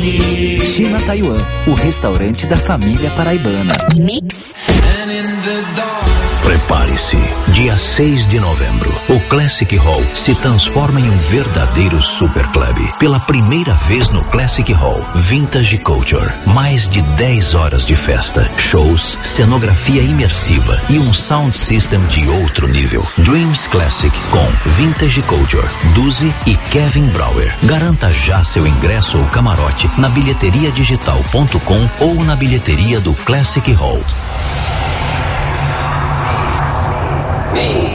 unir. China Taiwan, o restaurante da família paraibana. Mix. Prepare-se, dia 6 de novembro, o Classic Hall se transforma em um verdadeiro superclub. Pela primeira vez no Classic Hall, Vintage Culture. Mais de 10 horas de festa, shows, cenografia imersiva e um sound system de outro nível. Dreams Classic com Vintage Culture, Duzi e Kevin Brauer. Garanta já seu ingresso ou camarote na bilheteriadigital.com ou na bilheteria do Classic Hall.